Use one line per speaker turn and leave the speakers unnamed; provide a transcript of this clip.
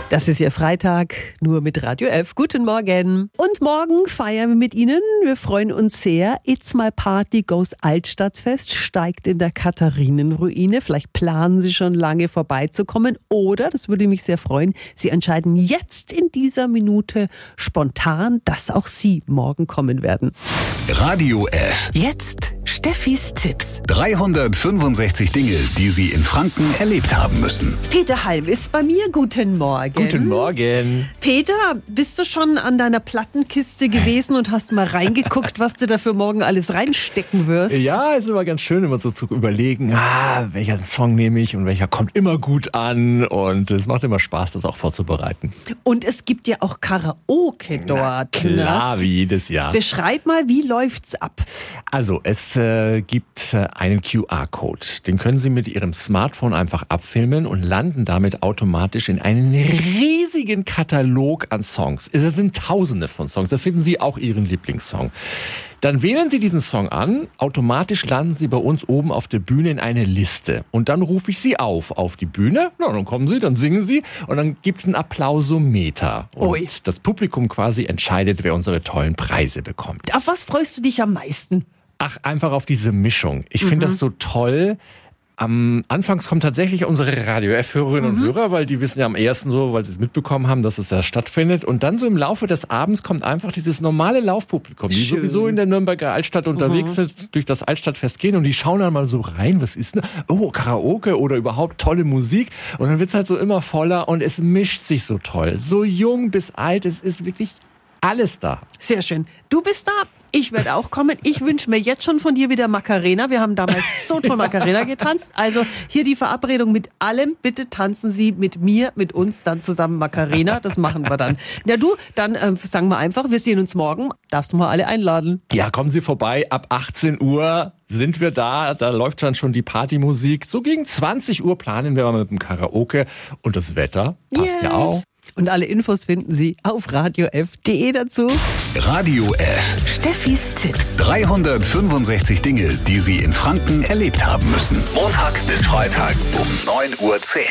Das ist Ihr Freitag, nur mit Radio F. Guten Morgen. Und morgen feiern wir mit Ihnen. Wir freuen uns sehr. It's My Party Goes Altstadtfest steigt in der Katharinenruine. Vielleicht planen Sie schon lange vorbeizukommen. Oder, das würde mich sehr freuen, Sie entscheiden jetzt in dieser Minute spontan, dass auch Sie morgen kommen werden.
Radio F.
Jetzt Steffis Tipps.
365 Dinge, die Sie in Franken erlebt haben müssen.
Peter Halm ist bei mir. Guten Morgen.
Guten Morgen.
Peter, bist du schon an deiner Plattenkiste gewesen und hast mal reingeguckt, was du da für morgen alles reinstecken wirst?
Ja, ist immer ganz schön, immer so zu überlegen, welcher Song nehme ich und welcher kommt immer gut an. Und es macht immer Spaß, das auch vorzubereiten.
Und es gibt ja auch Karaoke dort.
Na klar, wie jedes Jahr.
Beschreib mal, wie läuft's ab?
Also, es gibt einen QR-Code. Den können Sie mit Ihrem Smartphone einfach abfilmen und landen damit automatisch in einen riesigen Katalog an Songs. Es sind Tausende von Songs. Da finden Sie auch Ihren Lieblingssong. Dann wählen Sie diesen Song an, automatisch landen Sie bei uns oben auf der Bühne in eine Liste. Und dann rufe ich Sie auf die Bühne, dann kommen Sie, dann singen Sie und dann gibt's einen Applausometer. Und das Publikum quasi entscheidet, wer unsere tollen Preise bekommt.
Auf was freust du dich am meisten?
Ach, einfach auf diese Mischung. Ich finde das so toll. Anfangs kommen tatsächlich unsere Radio F-Hörerinnen und Hörer, weil die wissen ja am ersten so, weil sie es mitbekommen haben, dass es ja stattfindet. Und dann so im Laufe des Abends kommt einfach dieses normale Laufpublikum, die sowieso in der Nürnberger Altstadt unterwegs sind, durch das Altstadtfest gehen und die schauen dann mal so rein, was ist denn? Oh, Karaoke oder überhaupt tolle Musik. Und dann wird's halt so immer voller und es mischt sich so toll. So jung bis alt, es ist wirklich alles da.
Sehr schön. Du bist da, ich werde auch kommen. Ich wünsche mir jetzt schon von dir wieder Macarena. Wir haben damals so toll Macarena getanzt. Also hier die Verabredung mit allem. Bitte tanzen Sie mit mir, mit uns dann zusammen Macarena. Das machen wir dann. Ja du, dann sagen wir einfach, wir sehen uns morgen. Darfst du mal alle einladen?
Ja, kommen Sie vorbei. Ab 18 Uhr sind wir da. Da läuft dann schon die Partymusik. So gegen 20 Uhr planen wir mal mit dem Karaoke. Und das Wetter passt ja auch.
Und alle Infos finden Sie auf radiof.de dazu.
Radio F.
Steffis Tipps.
365 Dinge, die Sie in Franken erlebt haben müssen. Montag bis Freitag um 9:10 Uhr.